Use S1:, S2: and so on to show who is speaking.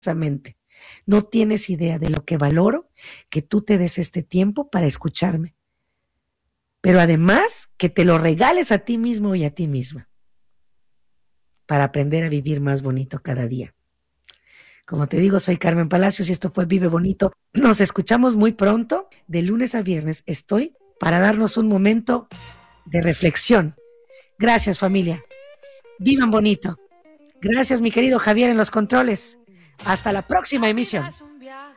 S1: intensamente. No tienes idea de lo que valoro que tú te des este tiempo para escucharme. Pero además que te lo regales a ti mismo y a ti misma para aprender a vivir más bonito cada día. Como te digo, soy Carmen Palacios y esto fue Vive Bonito. Nos escuchamos muy pronto. De lunes a viernes estoy para darnos un momento de reflexión. Gracias, familia. Vivan bonito. Gracias, mi querido Javier, en los controles. Hasta la próxima emisión.